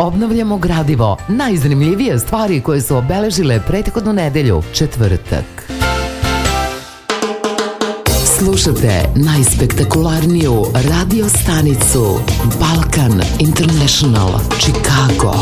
Obnavljamo gradivo, najzanimljivije stvari koje su obeležile prethodnu nedelju, četvrtak. Slušate najspektakularniju radio stanicu Balkan International, Chicago.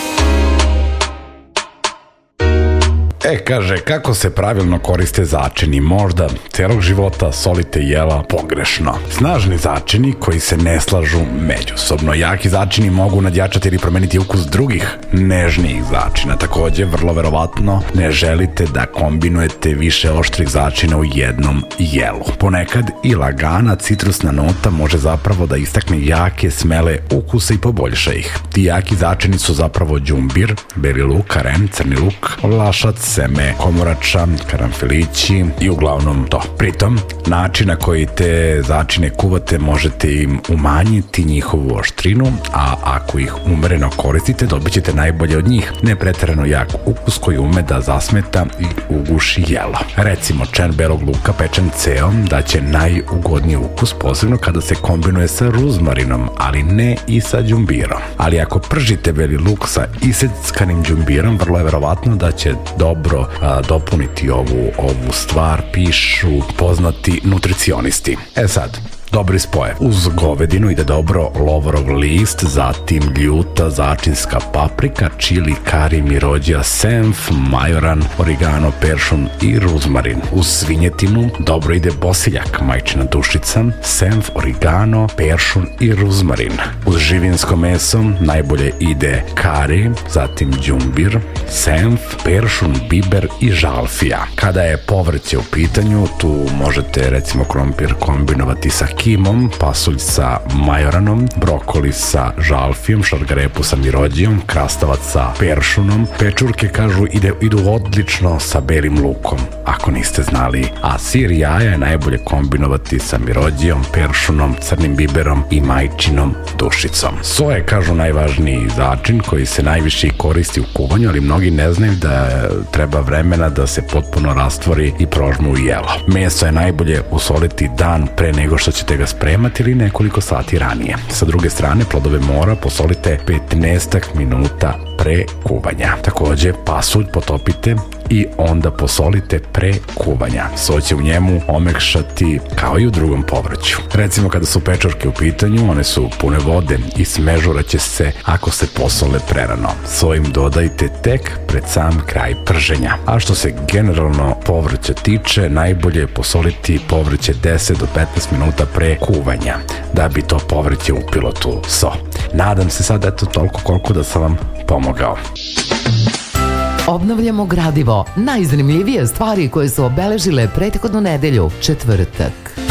Kaže, kako se pravilno koriste začini? Možda celog života solite jela pogrešno. Snažni začini koji se ne slažu međusobno. Jaki začini mogu nadjačati ili promeniti ukus drugih nežnijih začina. Takođe, vrlo verovatno ne želite da kombinujete više oštrih začina u jednom jelu. Ponekad i lagana citrusna nota može zapravo da istakne jake, smele ukuse i poboljša ih. Ti jaki začini su zapravo đumbir, beli luk, aren, crni luk, lašac, seme komorača, karanfilići i uglavnom to. Pritom, način na koji te začine kuvate možete im umanjiti njihovu oštrinu, a ako ih umereno koristite, dobit ćete najbolje od njih, ne preterano jak ukus koji ume da zasmeta i uguši jelo. Recimo, čen belog luka pečen ceom daće najugodniji ukus, posebno kada se kombinuje sa ruzmarinom, ali ne i sa đumbirom. Ali ako pržite beli luk sa iseckanim đumbirom, vrlo je verovatno da će dobro dopuniti ovu stvar, pišu poznati nutricionisti. Sad, dobri spoje. Uz govedinu ide dobro lovorov list, zatim ljuta začinska paprika, čili, kari, mirođija, senf, majoran, origano, peršun i ruzmarin. Uz svinjetinu dobro ide bosiljak, majčina dušica, senf, origano, peršun i ruzmarin. Uz živinsko meso najbolje ide kari, zatim đumbir, senf, peršun, biber i žalfija. Kada je povrće u pitanju, tu možete recimo krompir kombinovati sa kimom, pasulj sa majoranom, brokoli sa žalfijom, šargarepu sa mirođijom, krastavac sa peršunom. Pečurke, kažu, idu odlično sa belim lukom, ako niste znali. A sir jaja je najbolje kombinovati sa mirođijom, peršunom, crnim biberom i majčinom dušicom. Soja je, kažu, najvažniji začin koji se najviše koristi u kuvanju, ali mnogi ne znaju da treba vremena da se potpuno rastvori i prožmu u jelo. Meso je najbolje usoliti dan pre nego što ćete ga spremati ili nekoliko sati ranije. Sa druge strane, plodove mora posolite 15 minuta pre kuvanja. Takođe, pasulj potopite i onda posolite pre kuvanja. So će u njemu omekšati kao i u drugom povrću. Recimo, kada su pečurke u pitanju, one su pune vode i smežuraće se ako se posole prerano. So im dodajte tek pred sam kraj prženja. A što se generalno povrća tiče, najbolje je posoliti povrće 10 do 15 minuta pre kuvanja, da bi to povrće upilo tu so. Nadam se sad, eto, toliko koliko da sam vam pomogao. Obnavljamo gradivo, najzanimljivije stvari koje su obeležile prethodnu nedelju, četvrtak.